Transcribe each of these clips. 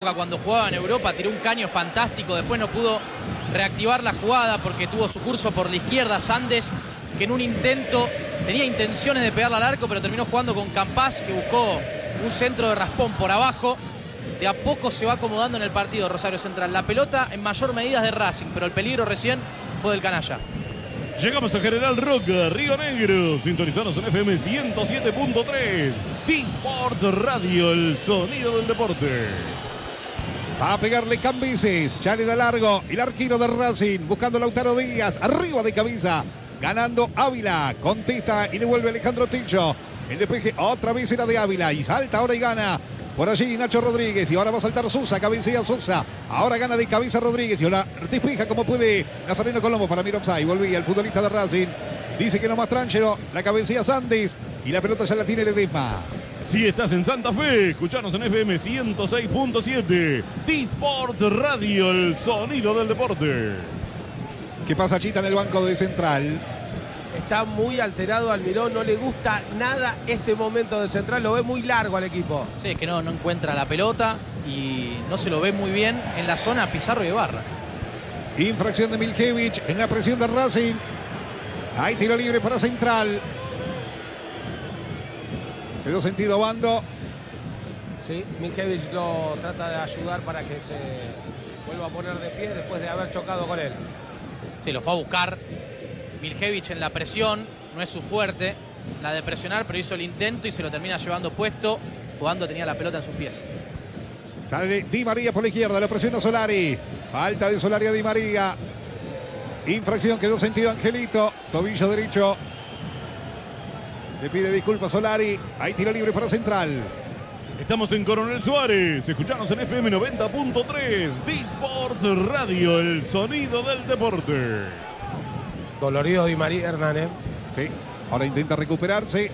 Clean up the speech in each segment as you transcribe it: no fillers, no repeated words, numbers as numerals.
época cuando jugaba en Europa, tiró un caño fantástico, después no pudo reactivar la jugada porque tuvo su curso por la izquierda Sandes, que en un intento tenía intenciones de pegarla al arco, pero terminó jugando con Campás, que buscó un centro de raspón por abajo. De a poco se va acomodando en el partido Rosario Central. La pelota en mayor medida es de Racing, pero el peligro recién fue del canalla. Llegamos a General Roca, Río Negro, sintonizados en FM 107.3. D-Sport Radio, el sonido del deporte. Va a pegarle Cambises, ya le da largo el arquero de Racing, buscando Lautaro Díaz, arriba de cabeza, ganando Ávila, contesta y devuelve Alejandro Tillo. El despeje otra vez era de Ávila y salta ahora y gana. Por allí Nacho Rodríguez y ahora va a saltar Sosa, cabecea Sosa. Ahora gana de cabeza Rodríguez y ahora despeja como puede Nazareno Colombo para Mirovsay. Volvía el futbolista de Racing. Dice que no más Tranchero, la cabecea Sandes y la pelota ya la tiene Ledesma. Si estás en Santa Fe, escuchanos en FM 106.7. D-Sport Radio, el sonido del deporte. ¿Qué pasa, Chita, en el banco de Central? Está muy alterado Almirón, no le gusta nada este momento de Central, lo ve muy largo al equipo. Sí, es que no encuentra la pelota y no se lo ve muy bien en la zona Pizarro y Ibarra. Infracción de Miljevich en la presión de Racing. Hay tiro libre para Central. Quedó sentido Bando. Sí, Miljevich lo trata de ayudar para que se vuelva a poner de pie después de haber chocado con él. Sí, lo fue a buscar. Miljevich en la presión, no es su fuerte, la de presionar, pero hizo el intento y se lo termina llevando puesto cuando tenía la pelota en sus pies. Sale Di María por la izquierda, lo presiona Solari. Falta de Solari a Di María. Infracción, quedó sentido Angelito. Tobillo derecho. Le pide disculpas Solari. Hay tiro libre para Central. Estamos en Coronel Suárez, escuchanos en FM 90.3. D-Sport Radio, el sonido del deporte. Dolorido Di María Hernández. Sí, ahora intenta recuperarse.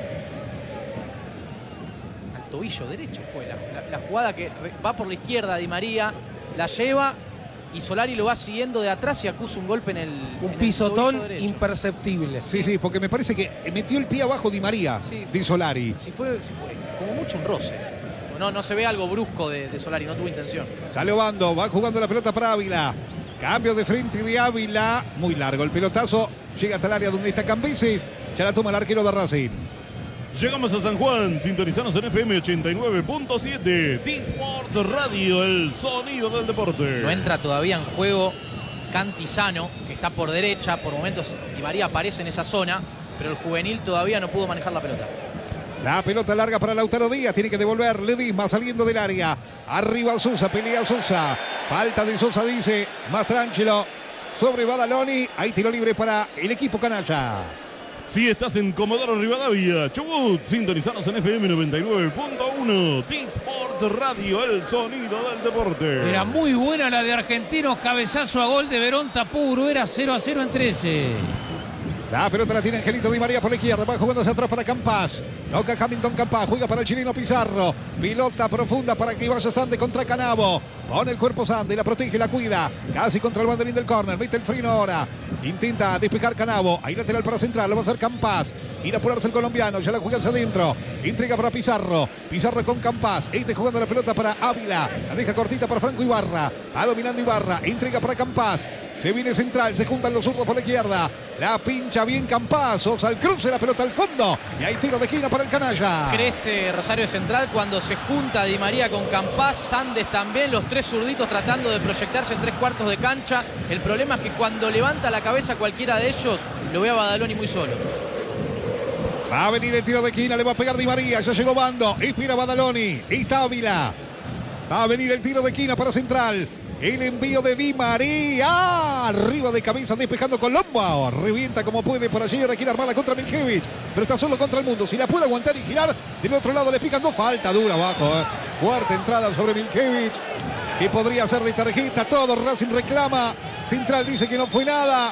Al tobillo derecho fue la jugada que va por la izquierda Di María, la lleva y Solari lo va siguiendo de atrás y acusa un golpe en el pisotón imperceptible. Sí, porque me parece que metió el pie abajo Di María, sí, de Solari. Sí, fue como mucho un roce. No se ve algo brusco de Solari, no tuvo intención. Sale Bando, va jugando la pelota para Ávila. Cambio de frente de Ávila. Muy largo el pelotazo. Llega hasta el área donde está Cambises. Ya la toma el arquero de Racing. Llegamos a San Juan. Sintonizanos en FM 89.7. D-Sport Radio, el sonido del deporte. No entra todavía en juego Cantizano, que está por derecha. Por momentos Di María aparece en esa zona, pero el juvenil todavía no pudo manejar la pelota. La pelota larga para Lautaro Díaz. Tiene que devolver Ledesma saliendo del área. Arriba Sosa, pelea Sosa. Falta de Sosa, dice Mastrangelo. Sobre Badaloni. Hay tiro libre para el equipo canalla. Si estás en Comodoro Rivadavia, Chubut, sintonizanos en FM 99.1. D-Sport Radio, el sonido del deporte. Era muy buena la de Argentinos. Cabezazo a gol de Verón Tapuro. Era 0-0 en 13. La pelota la tiene Angelito Di María por la izquierda. Va jugando hacia atrás para Campás. Toca Hamilton Campás. Juega para el chileno Pizarro. Pilota profunda para que vaya Sande contra Canavo. Pone el cuerpo Sande. La protege, la cuida. Casi contra el banderín del córner. Mete el freno ahora. Intenta despejar Canavo. Ahí lateral para Central. Lo va a hacer Campás. Quiere apurarse el colombiano. Ya la juega hacia adentro. Entrega para Pizarro. Pizarro con Campás. Este jugando la pelota para Ávila. La deja cortita para Franco Ibarra. Va dominando Ibarra. Entrega para Campás. Se viene Central, se juntan los zurdos por la izquierda. La pincha bien Campazos al cruce, la pelota al fondo. Y hay tiro de esquina para el canalla. Crece Rosario Central cuando se junta Di María con Campás. Sandes también, los tres zurditos tratando de proyectarse en 3/4 de cancha. El problema es que cuando levanta la cabeza cualquiera de ellos, lo ve a Badaloni muy solo. Va a venir el tiro de esquina, le va a pegar Di María. Ya llegó Bando, inspira Badaloni. Y está Ávila. Va a venir el tiro de esquina para Central. El envío de Di María. Arriba de cabeza, despejando Colombo. Revienta como puede por allí. Ahora quiere armarla contra Miljevich. Pero está solo contra el mundo. Si la puede aguantar y girar, del otro lado le pican. No falta, dura abajo. Fuerte entrada sobre Miljevich. Que podría ser de tarjeta. Todo Racing reclama. Central dice que no fue nada.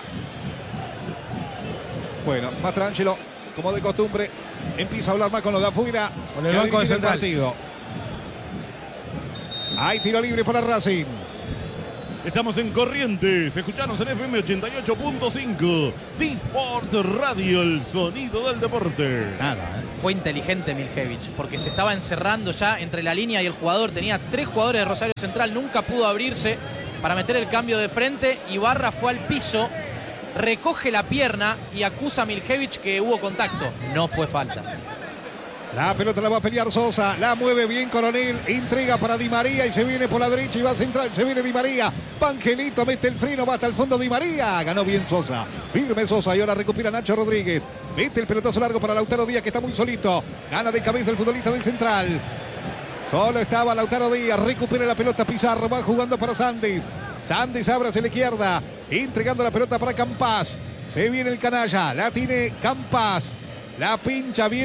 Bueno, Mastrangelo, como de costumbre, empieza a hablar más con los de afuera. Con el banco de Central. Partido. Hay tiro libre para Racing. Estamos en Corrientes. Escuchanos en FM 88.5. D-Sport Radio, el sonido del deporte. Nada, Fue inteligente Miljevic, porque se estaba encerrando ya entre la línea y el jugador. Tenía 3 jugadores de Rosario Central, nunca pudo abrirse para meter el cambio de frente. Ibarra fue al piso, recoge la pierna y acusa a Miljevic que hubo contacto. No fue falta. La pelota la va a pelear Sosa, la mueve bien Coronel, intriga para Di María y se viene por la derecha y va a central, se viene Di María, Pangelito mete el freno, va hasta el fondo Di María, ganó bien Sosa, firme Sosa y ahora recupera Nacho Rodríguez, mete el pelotazo largo para Lautaro Díaz que está muy solito, gana de cabeza el futbolista del Central, solo estaba Lautaro Díaz, recupera la pelota Pizarro, va jugando para Sandes, Sandes abre hacia la izquierda, entregando la pelota para Campas, se viene el canalla, la tiene Campas, la pincha bien